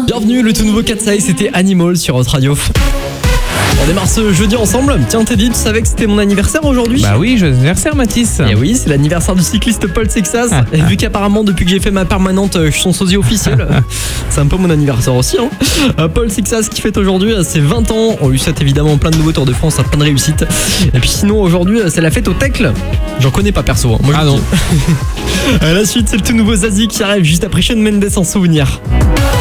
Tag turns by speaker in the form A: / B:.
A: Bienvenue, le tout nouveau Katsai, c'était Animal sur Hot Radio. On démarre ce jeudi ensemble. Tiens Teddy, tu savais que c'était mon anniversaire aujourd'hui?
B: Bah oui, joyeux anniversaire Mathis.
A: Et oui, c'est l'anniversaire du cycliste Paul Sixas. Et vu qu'apparemment depuis que j'ai fait ma permanente, je suis son sosie officiel, c'est un peu mon anniversaire aussi. Paul Sixas qui fête aujourd'hui ses 20 ans. On lui souhaite évidemment plein de nouveaux Tours de France, plein de réussites. Et puis sinon aujourd'hui c'est la fête au Tecle. J'en connais pas perso. Moi,
B: non.
A: À la suite c'est le tout nouveau Zazie qui arrive juste après Shawn Mendes en souvenir.